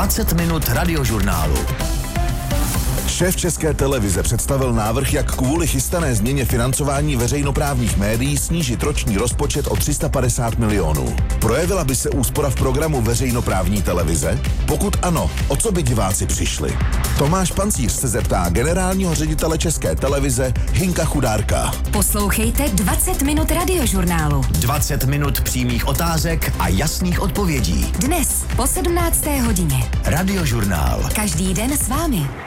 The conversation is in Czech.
20 minut radiožurnálu. Šéf České televize představil návrh, jak kvůli chystané změně financování veřejnoprávních médií snížit roční rozpočet o 350 milionů. Projevila by se úspora v programu veřejnoprávní televize? Pokud ano, o co by diváci přišli? Tomáš Pancíř se zeptá generálního ředitele České televize Hinka Chudárka. Poslouchejte 20 minut radiožurnálu. 20 minut přímých otázek a jasných odpovědí. Dnes po 17. hodině. Radiožurnál. Každý den s vámi.